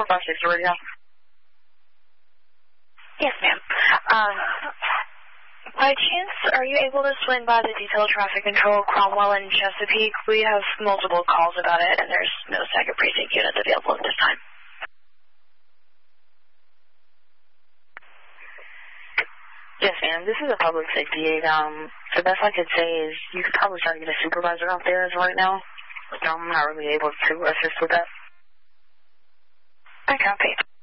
456 radio. Yes, ma'am. By chance, are you able to swing by the detailed traffic control Cromwell and Chesapeake? We have multiple calls about it, and there's no second precinct units available at this time. Yes, ma'am. This is a public safety aid. The best I could say is you could probably try to get a supervisor out there as right now. I'm not really able to assist with that. I copy.